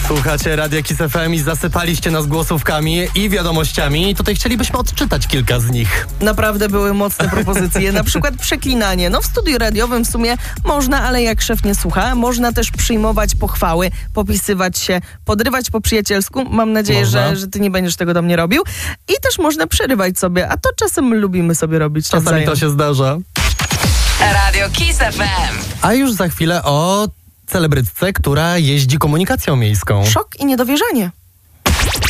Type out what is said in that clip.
Słuchacie Radia Kiss FM i zasypaliście nas głosówkami i wiadomościami. Tutaj chcielibyśmy odczytać kilka z nich. Naprawdę były mocne propozycje, na przykład przeklinanie. No w studiu radiowym w sumie można, ale jak szef nie słucha, można też przyjmować pochwały, popisywać się, podrywać po przyjacielsku. Mam nadzieję, że ty nie będziesz tego do mnie robił. I też można przerywać sobie, a to czasem lubimy sobie robić. Czasami to się zdarza. Radio Kiss FM. A już za chwilę o celebrytce, która jeździ komunikacją miejską. Szok i niedowierzanie.